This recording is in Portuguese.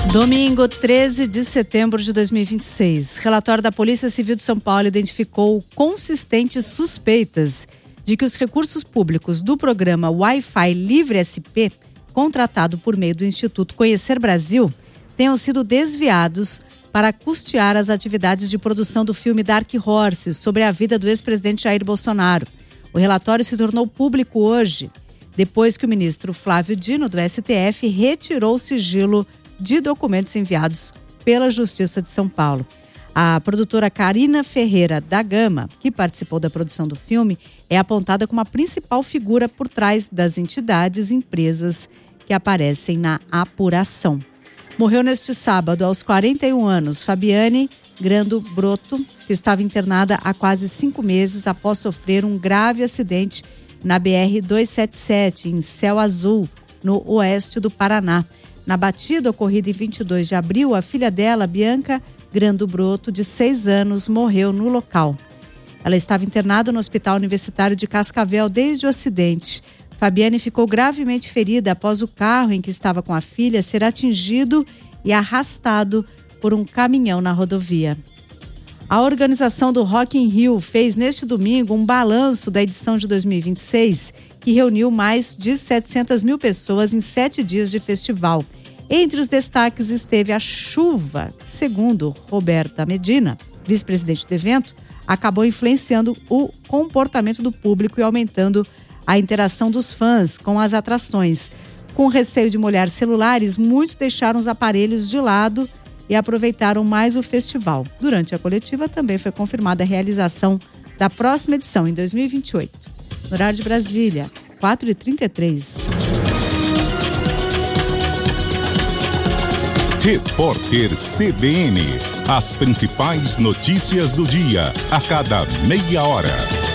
Domingo, 13 de setembro de 2026. Relatório da Polícia Civil de São Paulo identificou consistentes suspeitas de que os recursos públicos do programa Wi-Fi Livre SP, contratado por meio do Instituto Conhecer Brasil, tenham sido desviados para custear as atividades de produção do filme Dark Horse sobre a vida do ex-presidente Jair Bolsonaro. O relatório se tornou público hoje, depois que o ministro Flávio Dino, do STF, retirou o sigilo de documentos enviados pela Justiça de São Paulo. A produtora Karina Ferreira da Gama, que participou da produção do filme, é apontada como a principal figura por trás das entidades e empresas que aparecem na apuração. Morreu neste sábado, aos 41 anos, Fabiane Grando Broto, que estava internada há quase 5 meses após sofrer um grave acidente na BR-277, em Céu Azul, no oeste do Paraná. Na batida ocorrida em 22 de abril, a filha dela, Bianca Grando Broto, de 6 anos, morreu no local. Ela estava internada no Hospital Universitário de Cascavel desde o acidente. Fabiane ficou gravemente ferida após o carro em que estava com a filha ser atingido e arrastado por um caminhão na rodovia. A organização do Rock in Rio fez neste domingo um balanço da edição de 2026, que reuniu mais de 700 mil pessoas em 7 dias de festival. Entre os destaques esteve a chuva, que, segundo Roberta Medina, vice-presidente do evento, acabou influenciando o comportamento do público e aumentando a interação dos fãs com as atrações. Com receio de molhar celulares, muitos deixaram os aparelhos de lado e aproveitaram mais o festival. Durante a coletiva também foi confirmada a realização da próxima edição, em 2028. No horário de Brasília, 4h33. Repórter CBN. As principais notícias do dia, a cada meia hora.